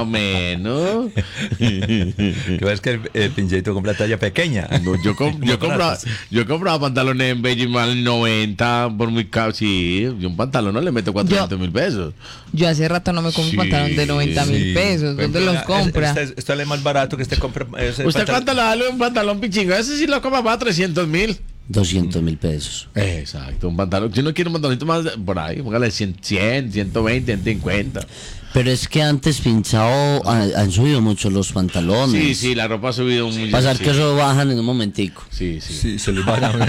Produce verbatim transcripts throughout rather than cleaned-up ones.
menos. Que es que el, el pinchadito compra talla pequeña. No, yo, com- yo, compraba, yo compraba pantalones en Belgimal noventa por muy caro. Sí, yo un pantalón no le meto cuatrocientos mil pesos. Yo hace rato no me compro Sí, pantalón de noventa mil Sí. pesos. ¿Dónde Pues, los es- compra? Este, este sale más barato que este compra. ese ¿Usted pantalón. cuánto le vale un pantalón pichingo? Ese sí lo compra para trescientos mil. doscientos mil pesos. Exacto, un pantalón. Si uno quiere un pantaloncito más de- por ahí, póngale cien, cien, ciento veinte, ciento cincuenta. Pero es que antes pinchado han, han subido mucho los pantalones. Sí, sí, la ropa ha subido un millón. Pasar sí. que eso bajan en un momentico. Sí, sí. Sí, se les va a dar.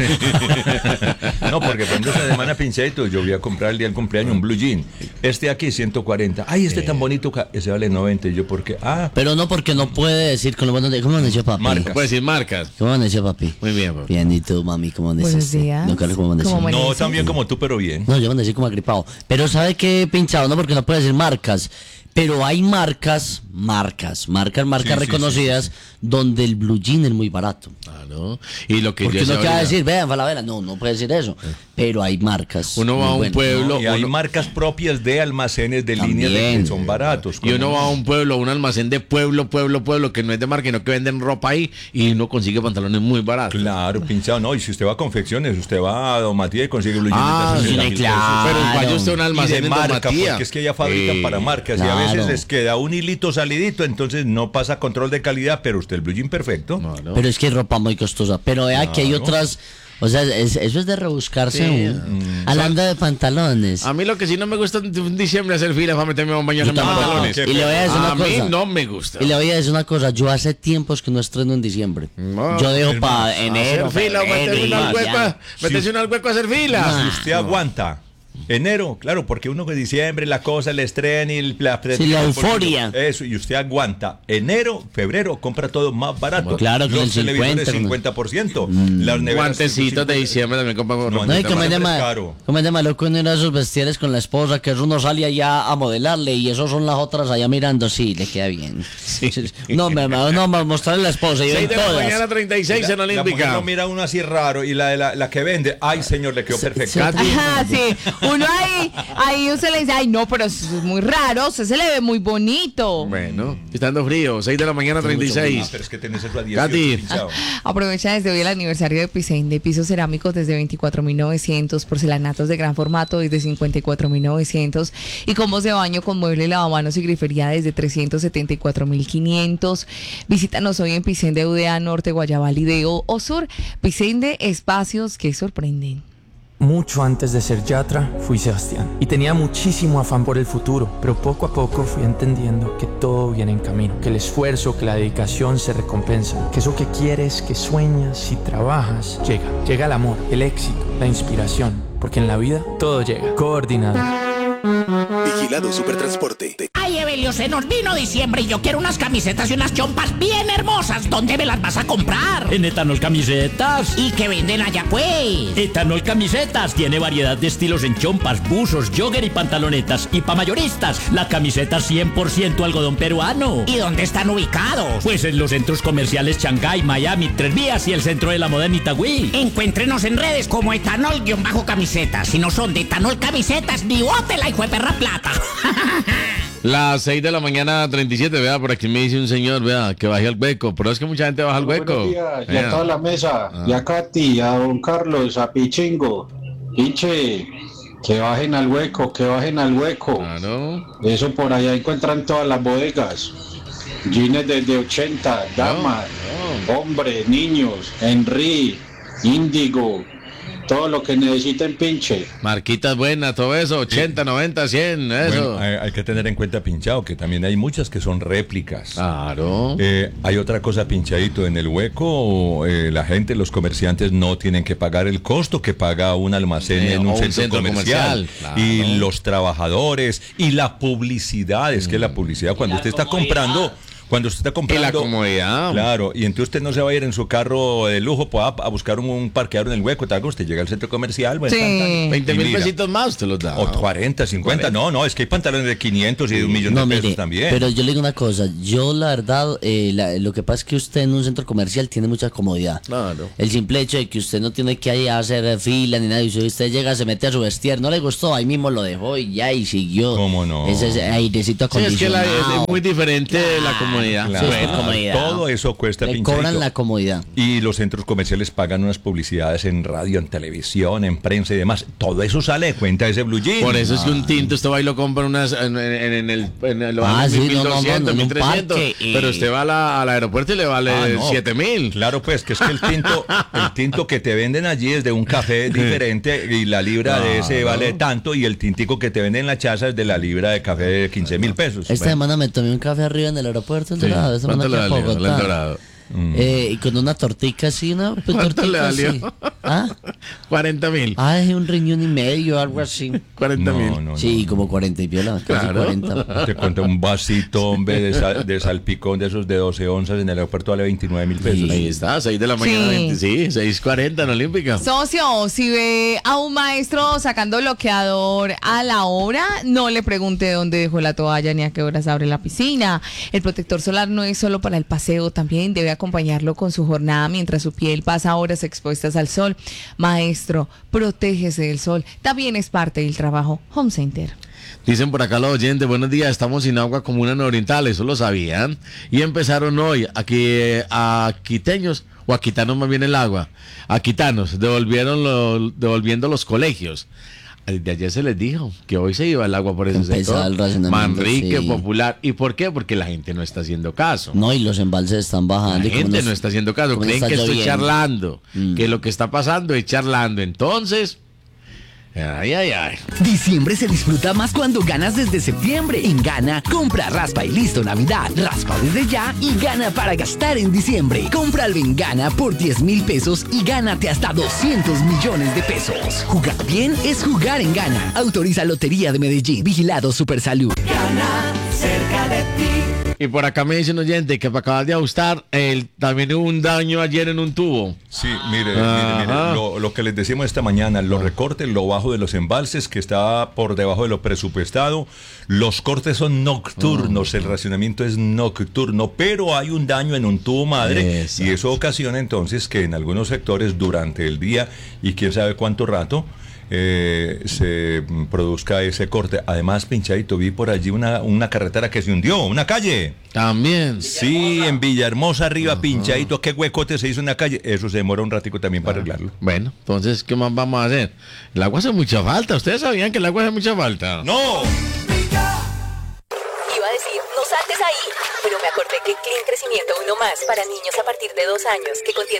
No, porque cuando esa semana pinchadito, yo voy a comprar el día del cumpleaños un blue jean. Este aquí, ciento cuarenta. Ay, este tan bonito, ca- ese vale noventa. Y yo, ¿por qué? Ah, Pero no, porque no puede decir con lo bueno de... ¿Cómo han hecho, papi? Marca. Puede decir marcas. ¿Cómo han hecho, papi? Muy bien, papi. Bien, ¿y tú, mami? ¿Cómo Buenos amaneciste? días. No, Carlos, ¿cómo ¿Cómo amaneciste? no amanece? tan bien como tú, pero bien. No, yo amanecí como agripado. Pero ¿sabe qué, pinchado? No, porque no puede decir marcas. Pero hay marcas, marcas, marcas, marcas Sí, sí, reconocidas sí, donde el blue jean es muy barato. Ah, ¿no? Y lo que Porque yo uno sé qué va a ahorita, decir, vean, Falabella, no, no puede decir eso. Pero hay marcas. Uno va a muy un buenas. pueblo, Y hay uno- marcas propias de almacenes de También. líneas de que son baratos. y uno como- va a un pueblo, a un almacén de pueblo, pueblo, pueblo, que no es de marca, sino que venden ropa ahí, y uno consigue pantalones muy baratos. Claro, pinchado, no. Y si usted va a confecciones, usted va a Don Matías y consigue blue jean Ah, de sí, sesenta mil claro. pesos. Pero vaya usted a un Y almacén de en marca, Tomatía. porque es que ya fabrican Sí, para marcas y a claro. veces les queda un hilito salidito, entonces no pasa control de calidad, pero usted el blue jean perfecto. No, no. Pero es que hay ropa muy costosa. Pero vea que hay Claro. otras. O sea, es- eso es de rebuscarse Sí, un. Hablando de pantalones. A mí lo que sí no me gusta en diciembre hacer fila para meterme a un baño en Yo mis tampoco. pantalones. Y le voy a decir una A mí cosa. no me gusta. Y le voy a decir una cosa, yo hace tiempos que no estreno en diciembre. No, yo dejo para enero. hacer fila, febrero, meterse uno al y hueco, ya. a- meterse uno al hueco a hacer fila. Si usted aguanta enero, claro, porque uno que diciembre, la cosa, el estreno y el, la, Sí, la euforia. Eso, y usted aguanta enero, febrero, compra todo más barato. Claro, con los el televisores cincuenta, cincuenta por ciento. Las neveras Guantecitos de cincuenta. diciembre también compro con No, ropita No, y Te como es de, parece ma- caro. como es de maluco uno ir a esos vestires con la esposa, que uno sale allá a modelarle y esos son las otras allá mirando, sí, le queda bien. No, me, me- no, me mostrarle la esposa y seis ven de la todas. mañana, treinta y seis en La mujer Olímpica. lo mira uno así raro y la, de la, la que vende, ay señor, le quedó perfecto. Ajá, sí. Uno ahí, ahí usted le dice, ay, no, pero eso es muy raro, usted se le ve muy bonito. Bueno, está dando frío, seis de la mañana, treinta y Ah, seis. pero es que tenés eso a dieciocho, Katy. pinchado. Aprovecha desde hoy el aniversario de Pisain de pisos cerámicos desde veinticuatro mil novecientos, porcelanatos de gran formato desde cincuenta y cuatro mil novecientos y combos de baño con mueble, lavamanos y grifería desde trescientos setenta y cuatro mil quinientos. Visítanos hoy en Pisain de U D A Norte, Guayabal y de O Sur. Pisain de espacios que sorprenden. Mucho antes de ser Yatra, fui Sebastián y tenía muchísimo afán por el futuro, pero poco a poco fui entendiendo que todo viene en camino, que el esfuerzo, que la dedicación se recompensan, que eso que quieres, que sueñas y trabajas, llega. Llega el amor, el éxito, la inspiración, porque en la vida todo llega. Coordinado. Vigilado Supertransporte. Ay, Evelio, se nos vino diciembre y yo quiero unas camisetas y unas chompas bien hermosas. ¿Dónde me las vas a comprar? En Etanol Camisetas. ¿Y qué venden allá, pues? Etanol Camisetas tiene variedad de estilos en chompas, buzos, jogger y pantalonetas. Y pa' mayoristas, la camiseta cien por ciento algodón peruano. ¿Y dónde están ubicados? Pues en los centros comerciales Shanghái, Miami, Tres Vías y el centro de la moda en Itagüí. Encuéntrenos en redes como etanol-camisetas. Si no son de Etanol Camisetas, ni bote la hijo de perra plata. Las seis de la mañana, treinta y siete, vea, por aquí me dice un señor, vea, que baje al hueco, pero es que mucha gente baja al hueco. Buenos días, y Vea. a toda la mesa, Ah. y a Katy, a don Carlos, a Pichingo, Pinche, que bajen al hueco, que bajen al hueco. Claro. Eso por allá encuentran todas las bodegas. Jeans desde ochenta, damas, no. hombres, niños, Henry, Índigo, todo lo que necesiten, pinche. Marquitas buenas, todo eso, ochenta, noventa, cien, eso. Bueno, hay, hay que tener en cuenta, pinchado, que también hay muchas que son réplicas. Claro. Eh, hay otra cosa, pinchadito, en el hueco, eh, la gente, los comerciantes no tienen que pagar el costo que paga un almacén Eh, en un o un centro, centro comercial. comercial, claro. Y los trabajadores y la publicidad, es que la publicidad, cuando usted está comprando, Cuando usted está Y comprando... la comodidad. Claro, y entonces usted no se va a ir en su carro de lujo pues, a, a buscar un, un parqueador en el hueco, tal que usted llega al centro comercial, bueno, Sí. tan, tan, veinte y mil mira. pesitos más usted los da. O cuarenta, cincuenta, no, no, es que hay pantalones de quinientos y de un millón No, de pesos mire, también. pero yo le digo una cosa, yo la verdad, eh, la- lo que pasa es que usted en un centro comercial tiene mucha comodidad. Claro. El simple hecho de que usted no tiene que ahí hacer fila ni nada, y si usted llega, se mete a su vestir, no le gustó, ahí mismo lo dejó y ya, y siguió. ¿Cómo no? Ese, ese airecito Sí, es que la- acondicionado. es muy diferente de la comodidad. Claro, Sí, es comodidad. todo eso cuesta Le pinchadito. cobran la comodidad. Y los centros comerciales pagan unas publicidades en radio, en televisión, en prensa y demás. Todo eso sale de cuenta de ese blue jean. Por eso es que un tinto usted va y lo compra unas, en, en- en el, en el lo Ah, vale sí, mil no, no, no, doscientos, en un mil trescientos, parque y- pero usted va a la- al aeropuerto y le vale Ah, no. siete mil. Claro, pues, que es que el tinto, el tinto que te venden allí es de un café diferente y la libra de ese vale tanto y el tintico que te venden en la chaza es de la libra de café de quince mil pesos. Esta semana me tomé un café arriba en el aeropuerto, el Sí. Dorado, esta ¿Cuánto semana le aquí a valió el Bogotá. Dorado? Eh, y con una tortica así, una pues, ¿Cuánto le tortica así. valió? ¿Ah? cuarenta mil. Ah, es un riñón y medio, algo así. cuarenta mil. No, no, Sí, como cuarenta y viola, casi Claro. cuarenta. Te cuenta un vasito, hombre, de, sal- de salpicón de esos de doce onzas en el aeropuerto vale veintinueve mil pesos. Ahí está, seis de la mañana. Sí. veinte, sí, seis cuarenta en Olímpica. Socio, si ve a un maestro sacando bloqueador a la hora, no le pregunte dónde dejó la toalla ni a qué horas abre la piscina. El protector solar no es solo para el paseo, también debe acompañarlo con su jornada mientras su piel pasa horas expuestas al sol. Maestro, protéjese del sol. También es parte del trabajo Home Center. Dicen por acá los oyentes, buenos días, estamos sin agua comuna en Oriental, eso lo sabían. Y empezaron hoy aquí eh, a quiteños, o a quitarnos más bien el agua, a quitanos, devolvieron lo- devolviendo los colegios. De ayer se les dijo que hoy se iba el agua por ese Empezaba sector. el racionamiento, Manrique, sí. Popular. ¿Y por qué? Porque la gente no está haciendo caso. No, y los embalses están La bajando. y como gente nos- no está haciendo caso, como creen está que estoy lloviendo. charlando, Mm. que lo que está pasando es charlando. Entonces, ay, ay, ay. Diciembre se disfruta más cuando ganas desde septiembre. En Gana, compra, raspa y listo Navidad. Raspa desde ya y gana para gastar en diciembre. Cómpralo en Gana por diez mil pesos y gánate hasta doscientos millones de pesos. Jugar bien es jugar en Gana. Autoriza Lotería de Medellín. Vigilado Supersalud. Gana, cerca de ti. Y por acá me dicen oyente que me acabas de ajustar, el, también hubo un daño ayer en un tubo. Sí, mire, mire, Ajá. mire, lo, lo que les decimos esta mañana, los recortes, lo bajo de los embalses, que está por debajo de lo presupuestado, los cortes son nocturnos, el racionamiento es nocturno, pero hay un daño en un tubo madre Exacto. y eso ocasiona entonces que en algunos sectores durante el día y quién sabe cuánto rato, eh, se mm, produzca ese corte. Además, pinchadito, vi por allí una, una carretera que se hundió, una calle. También. Sí, en Villahermosa arriba, pinchadito, qué huecote se hizo en la calle. Eso se demora un ratico también para arreglarlo. Bueno, entonces, ¿qué más vamos a hacer? El agua hace mucha falta. ¿Ustedes sabían que el agua hace mucha falta? ¡No! Iba a decir, no saltes ahí, pero me acordé que Clean Crecimiento Uno Más para niños a partir de dos años, que contiene